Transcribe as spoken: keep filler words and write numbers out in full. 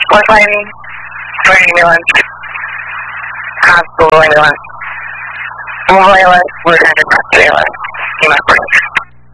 one fighting for ambulance, hospital ambulance. Mobile ambulance, we're going to ambulance. You might bring